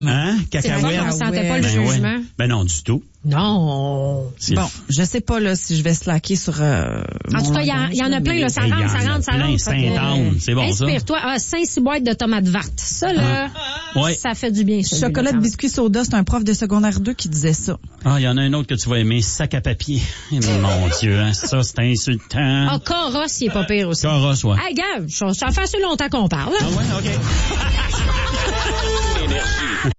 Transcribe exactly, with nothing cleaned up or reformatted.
Hein? Cacahuètes. On sentait pas le ben jugement. Ouais. Ben non, du tout. Non. C'est Bon, f- je sais pas là si je vais slacker sur. Euh, En tout cas, il y, a- y en a plein, là. Ça Hey, rentre, y en ça a rentre, ça plein. rentre. Saint-Anne, c'est bon, ça. Inspire-toi. Ah, cinq-six boîtes de tomates vertes. Ça, là, Ouais. ça fait du bien, ça. Chocolat de biscuit soda, c'est un prof de secondaire deux qui disait ça. Ah, il y en a un autre que tu vas aimer, sac à papier. Eh, mon Dieu, hein, ça, c'est insultant. Ah, Coros, il est pas pire aussi. Carrosse, ouais. Hey, gars, ça ça fait assez longtemps qu'on parle. Hein? Ah ouais, OK.